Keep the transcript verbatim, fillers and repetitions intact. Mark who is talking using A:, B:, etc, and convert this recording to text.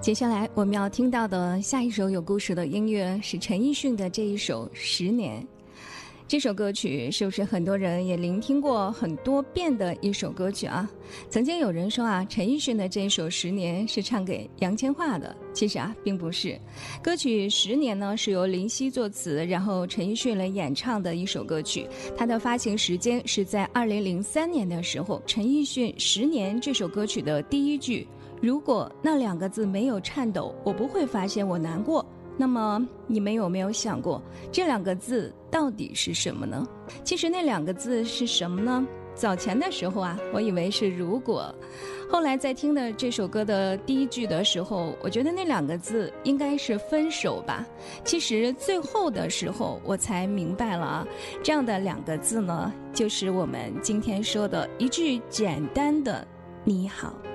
A: 接下来我们要听到的下一首有故事的音乐是陈奕迅的这一首《十年》。这首歌曲是不是很多人也聆听过很多遍的一首歌曲啊？曾经有人说啊，陈奕迅的这一首《十年》是唱给杨千嬅的，其实啊并不是。歌曲《十年》呢是由林夕作词，然后陈奕迅来演唱的一首歌曲。它的发行时间是在二零零三年的时候。陈奕迅《十年》这首歌曲的第一句，如果那两个字没有颤抖，我不会发现我难过。那么你们有没有想过，这两个字到底是什么呢？其实那两个字是什么呢？早前的时候啊，我以为是如果，后来在听的这首歌的第一句的时候，我觉得那两个字应该是分手吧。其实最后的时候我才明白了啊，这样的两个字呢，就是我们今天说的一句简单的你好。